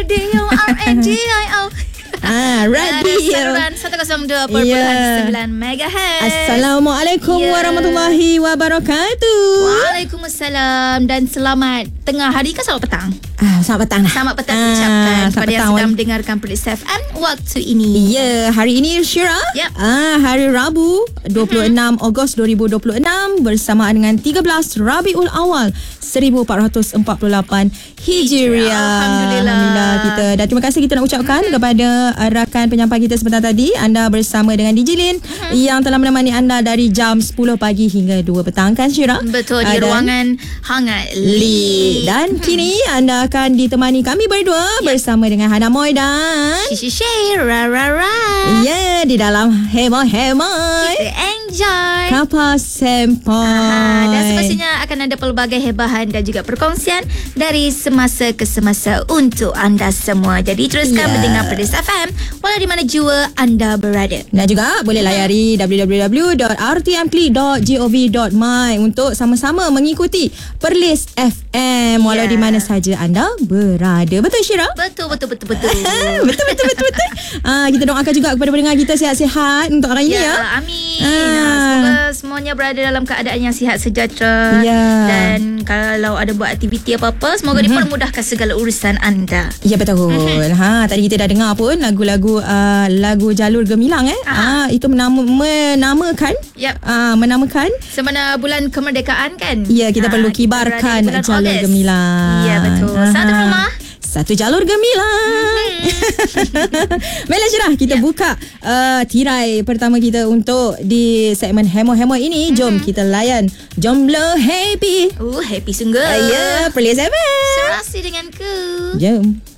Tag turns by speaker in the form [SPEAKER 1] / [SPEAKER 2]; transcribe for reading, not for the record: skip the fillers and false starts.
[SPEAKER 1] Radio RNGIO.
[SPEAKER 2] Radio
[SPEAKER 1] Saluran 102.9 MHz.
[SPEAKER 2] Assalamualaikum warahmatullahi wabarakatuh.
[SPEAKER 1] Waalaikumsalam. Dan selamat tengah hari ke selamat petang?
[SPEAKER 2] Selamat petang lah.
[SPEAKER 1] Selamat petang ucapkan kepada yang sedang
[SPEAKER 2] petang.
[SPEAKER 1] mendengarkan Perlis FM waktu ini.
[SPEAKER 2] Ya, hari ini Syira.
[SPEAKER 1] Yep.
[SPEAKER 2] Hari Rabu 26 Ogos 2026 bersamaan dengan 13 Rabiul Awal 1448 Hijriah.
[SPEAKER 1] Alhamdulillah
[SPEAKER 2] kita. Dan terima kasih kita nak ucapkan kepada rakan penyampai kita sebentar tadi. Anda bersama dengan DJ Lin yang telah menemani anda dari jam 10 pagi hingga 2 petang kan Syira?
[SPEAKER 1] Betul, di ruangan hangat Li.
[SPEAKER 2] Dan kini anda akan ditemani kami berdua bersama dengan Hana Moy dan
[SPEAKER 1] Shishi ra ra ra.
[SPEAKER 2] Ya, di dalam Hemoy
[SPEAKER 1] Kita enjoy.
[SPEAKER 2] Kapal Sempoi.
[SPEAKER 1] Dan sepastinya akan ada pelbagai hebahan dan juga perkongsian dari semasa ke semasa untuk anda semua. Jadi teruskan mendengar Perlis FM walau di mana jua anda berada.
[SPEAKER 2] Dan juga boleh layari www.rtmclick.gov.my untuk sama-sama mengikuti Perlis FM walau di mana saja anda berada. Betul Syira?
[SPEAKER 1] Betul.
[SPEAKER 2] Betul. Kita doakan juga kepada pendengar kita sihat-sihat untuk hari ini ya.
[SPEAKER 1] Amin. Semoga semuanya berada dalam keadaan yang sihat sejahtera. Dan kalau ada buat aktiviti apa-apa, semoga dipermudahkan segala urusan anda.
[SPEAKER 2] Ya betul. Tadi kita dah dengar pun lagu Jalur Gemilang itu menamakan menamakan
[SPEAKER 1] semana bulan kemerdekaan kan?
[SPEAKER 2] Ya, kita perlu kibarkan Jalur
[SPEAKER 1] Ogos.
[SPEAKER 2] Gemilang.
[SPEAKER 1] Ya betul. Satu rumah,
[SPEAKER 2] satu jalur gemilang. Baiklah Syirah, kita buka tirai pertama kita untuk di segmen Hemo-Hemo ini. Jom kita layan Jomblo Happy.
[SPEAKER 1] happy sungguh.
[SPEAKER 2] Ya, Perlis FM.
[SPEAKER 1] Serasi denganku.
[SPEAKER 2] Jom.